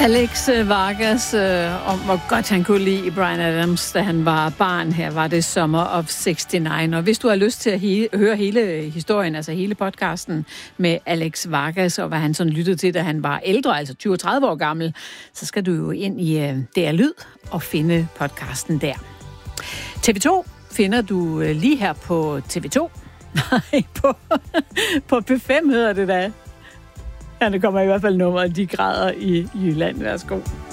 Alex Vargas om, hvor godt han kunne lide Bryan Adams, da han var barn. Her var det Summer of 69. Og hvis du har lyst til at høre hele historien, altså hele podcasten med Alex Vargas, og hvad han sådan lyttede til, da han var ældre, altså 20-30 år gammel, så skal du jo ind i DR Lyd og finde podcasten der. TV2 finder du lige her på TV2. Nej, på P5 hedder det da. Ja, det kommer i hvert fald nummeret, de grader i Jylland. Værsgo.